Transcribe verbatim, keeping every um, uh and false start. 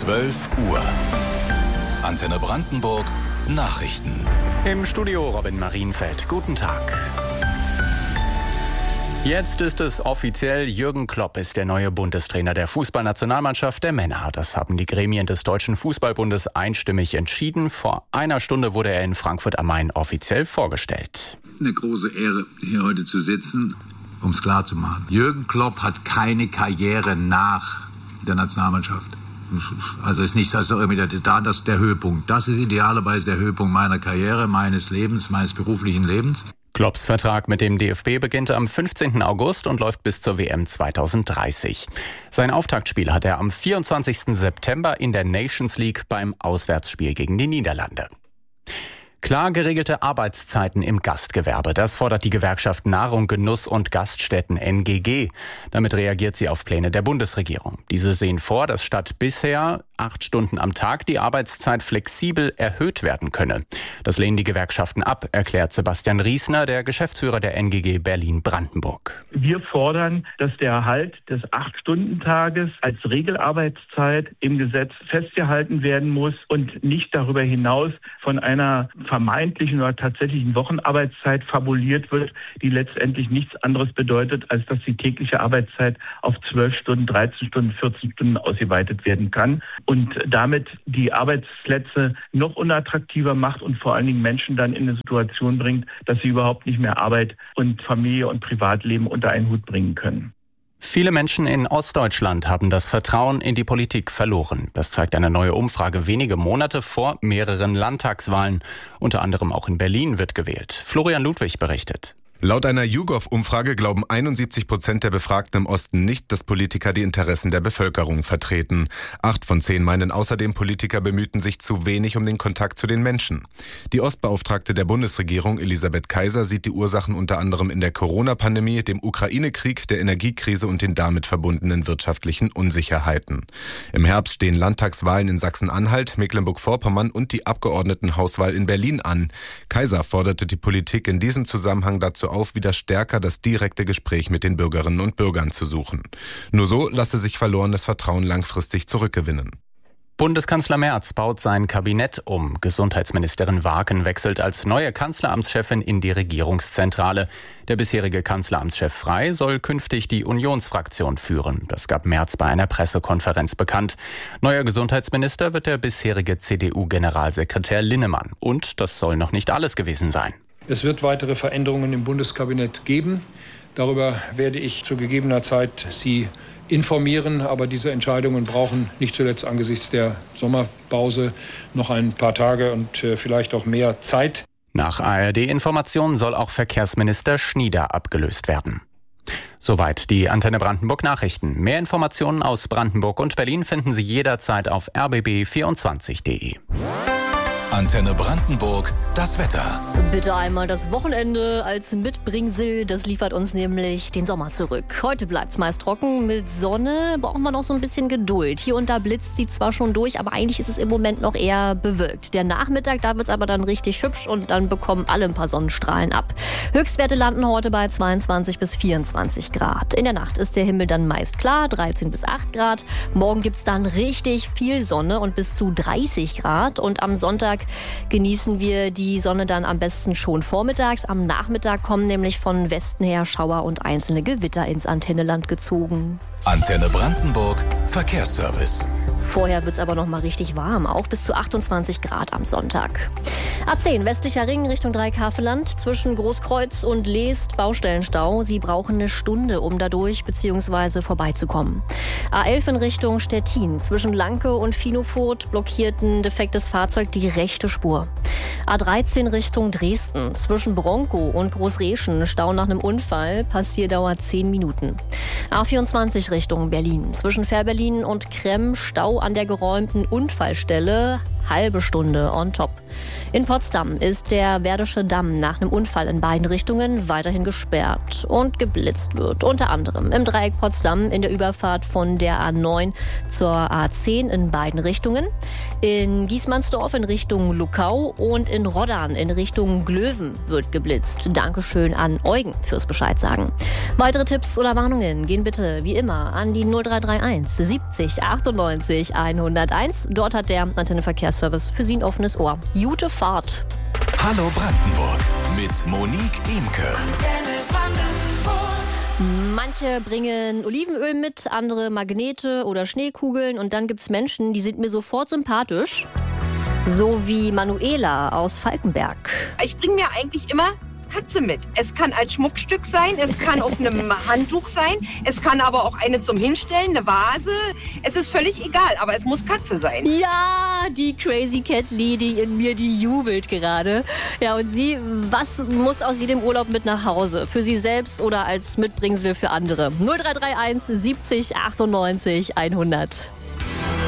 zwölf Uhr. Antenne Brandenburg Nachrichten. Im Studio Robin Marienfeld. Guten Tag. Jetzt ist es offiziell, Jürgen Klopp ist der neue Bundestrainer der Fußballnationalmannschaft der Männer. Das haben die Gremien des Deutschen Fußballbundes einstimmig entschieden. Vor einer Stunde wurde er in Frankfurt am Main offiziell vorgestellt. Eine große Ehre, hier heute zu sitzen, um es klar zu machen. Jürgen Klopp hat keine Karriere nach der Nationalmannschaft. Also ist nicht das, da, das der Höhepunkt. Das ist idealerweise der Höhepunkt meiner Karriere, meines Lebens, meines beruflichen Lebens. Klopps Vertrag mit dem D F B beginnt am fünfzehnten August und läuft bis zur W M zweitausenddreißig. Sein Auftaktspiel hat er am vierundzwanzigsten September in der Nations League beim Auswärtsspiel gegen die Niederlande. Klar geregelte Arbeitszeiten im Gastgewerbe. Das fordert die Gewerkschaft Nahrung, Genuss und Gaststätten N G G. Damit reagiert sie auf Pläne der Bundesregierung. Diese sehen vor, dass statt bisher acht Stunden am Tag die Arbeitszeit flexibel erhöht werden könne. Das lehnen die Gewerkschaften ab, erklärt Sebastian Riesner, der Geschäftsführer der N G G Berlin-Brandenburg. Wir fordern, dass der Erhalt des acht-Stunden-Tages als Regelarbeitszeit im Gesetz festgehalten werden muss und nicht darüber hinaus von einer vermeintlichen oder tatsächlichen Wochenarbeitszeit fabuliert wird, die letztendlich nichts anderes bedeutet, als dass die tägliche Arbeitszeit auf zwölf Stunden, dreizehn Stunden, vierzehn Stunden ausgeweitet werden kann und damit die Arbeitsplätze noch unattraktiver macht und vor allen Dingen Menschen dann in eine Situation bringt, dass sie überhaupt nicht mehr Arbeit und Familie und Privatleben unter einen Hut bringen können. Viele Menschen in Ostdeutschland haben das Vertrauen in die Politik verloren. Das zeigt eine neue Umfrage wenige Monate vor mehreren Landtagswahlen. Unter anderem auch in Berlin wird gewählt. Florian Ludwig berichtet. Laut einer YouGov-Umfrage glauben einundsiebzig Prozent der Befragten im Osten nicht, dass Politiker die Interessen der Bevölkerung vertreten. Acht von zehn meinen außerdem, Politiker bemühten sich zu wenig um den Kontakt zu den Menschen. Die Ostbeauftragte der Bundesregierung, Elisabeth Kaiser, sieht die Ursachen unter anderem in der Corona-Pandemie, dem Ukraine-Krieg, der Energiekrise und den damit verbundenen wirtschaftlichen Unsicherheiten. Im Herbst stehen Landtagswahlen in Sachsen-Anhalt, Mecklenburg-Vorpommern und die Abgeordnetenhauswahl in Berlin an. Kaiser forderte die Politik in diesem Zusammenhang dazu auf, wieder stärker das direkte Gespräch mit den Bürgerinnen und Bürgern zu suchen. Nur so lasse sich verlorenes Vertrauen langfristig zurückgewinnen. Bundeskanzler Merz baut sein Kabinett um. Gesundheitsministerin Waaken wechselt als neue Kanzleramtschefin in die Regierungszentrale. Der bisherige Kanzleramtschef Frey soll künftig die Unionsfraktion führen. Das gab Merz bei einer Pressekonferenz bekannt. Neuer Gesundheitsminister wird der bisherige C D U-Generalsekretär Linnemann. Und das soll noch nicht alles gewesen sein. Es wird weitere Veränderungen im Bundeskabinett geben. Darüber werde ich zu gegebener Zeit Sie informieren. Aber diese Entscheidungen brauchen nicht zuletzt angesichts der Sommerpause noch ein paar Tage und vielleicht auch mehr Zeit. Nach A R D-Informationen soll auch Verkehrsminister Schnieder abgelöst werden. Soweit die Antenne Brandenburg Nachrichten. Mehr Informationen aus Brandenburg und Berlin finden Sie jederzeit auf r b b vierundzwanzig punkt d e. Antenne Brandenburg, das Wetter. Bitte einmal das Wochenende als Mitbringsel. Das liefert uns nämlich den Sommer zurück. Heute bleibt es meist trocken. Mit Sonne brauchen wir noch so ein bisschen Geduld. Hier und da blitzt sie zwar schon durch, aber eigentlich ist es im Moment noch eher bewölkt. Der Nachmittag, da wird es aber dann richtig hübsch und dann bekommen alle ein paar Sonnenstrahlen ab. Höchstwerte landen heute bei zweiundzwanzig bis vierundzwanzig Grad. In der Nacht ist der Himmel dann meist klar, dreizehn bis acht Grad. Morgen gibt es dann richtig viel Sonne und bis zu dreißig Grad. Und am Sonntag genießen wir die Sonne dann am besten schon vormittags. Am Nachmittag kommen nämlich von Westen her Schauer und einzelne Gewitter ins Antenneland gezogen. Antenne Brandenburg Verkehrsservice. Vorher wird es aber noch mal richtig warm, auch bis zu achtundzwanzig Grad am Sonntag. A zehn, westlicher Ring Richtung Dreikäferland, zwischen Großkreuz und Leest Baustellenstau. Sie brauchen eine Stunde, um dadurch bzw. vorbeizukommen. A elf in Richtung Stettin, zwischen Lanke und Finofurt blockiert ein defektes Fahrzeug die rechte Spur. A dreizehn Richtung Dresden, zwischen Bronkow und Großreschen, Stau nach einem Unfall, Passierdauer zehn Minuten. A vierundzwanzig Richtung Berlin, zwischen Fährberlin und Kremm, Stau an der geräumten Unfallstelle, halbe Stunde on top. In Potsdam ist der Werdische Damm nach einem Unfall in beiden Richtungen weiterhin gesperrt und geblitzt wird. Unter anderem im Dreieck Potsdam in der Überfahrt von der A neun zur A zehn in beiden Richtungen, in Giesmannsdorf in Richtung Luckau und in Roddern in Richtung Glöwen wird geblitzt. Dankeschön an Eugen fürs Bescheid sagen. Weitere Tipps oder Warnungen gehen bitte wie immer an die null drei drei eins siebzig achtundneunzig hunderteins. Dort hat der Antenne Verkehrsservice für Sie ein offenes Ohr. Gute Fahrt. Hallo Brandenburg mit Monique Imke. Manche bringen Olivenöl mit, andere Magnete oder Schneekugeln und dann gibt's Menschen, die sind mir sofort sympathisch. So wie Manuela aus Falkenberg. Ich bringe mir eigentlich immer Katze mit. Es kann als Schmuckstück sein, es kann auf einem Handtuch sein, es kann aber auch eine zum Hinstellen, eine Vase. Es ist völlig egal, aber es muss Katze sein. Ja, die Crazy Cat Lady in mir, die jubelt gerade. Ja, und sie, was muss aus jedem Urlaub mit nach Hause? Für sie selbst oder als Mitbringsel für andere? null drei drei eins siebzig achtundneunzig hundert.